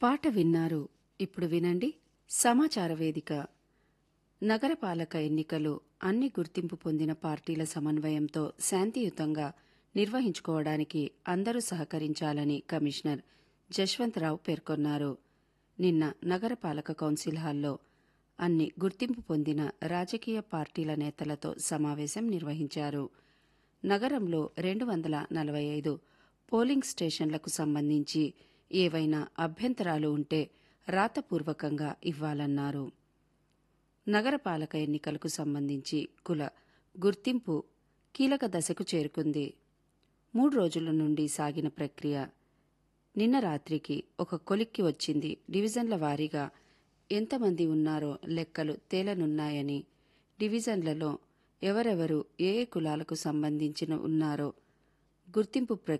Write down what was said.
పాట విన్నారు. ఇప్పుడు వినండి సమాచార వేదిక. నగరపాలక ఎన్నికలు అన్ని గుర్తింపు పొందిన పార్టీల సమన్వయంతో శాంతియుతంగా నిర్వహించుకోవడానికి అందరూ సహకరించాలని కమిషనర్ జశ్వంతరావు పేర్కొన్నారు. నిన్న నగరపాలక కౌన్సిల్ హాల్లో అన్ని గుర్తింపు పొందిన రాజకీయ పార్టీల నేతలతో సమావేశం నిర్వహించారు. నగరంలో 245 పోలింగ్ స్టేషన్లకు సంబంధించి ఏవైనా అభ్యంతరాలు ఉంటే రాతపూర్వకంగా ఇవ్వాలన్నారు. నగరపాలక ఎన్నికలకు సంబంధించి కుల గుర్తింపు కీలక దశకు చేరుకుంది. 3 రోజుల నుండి సాగిన ప్రక్రియ నిన్న రాత్రికి ఒక కొలిక్కి వచ్చింది. డివిజన్ల వారీగా ఎంతమంది ఉన్నారో లెక్కలు తేలనున్నాయని, డివిజన్లలో ఎవరెవరు ఏ ఏ కులాలకు సంబంధించిన ఉన్నారో గుర్తింపు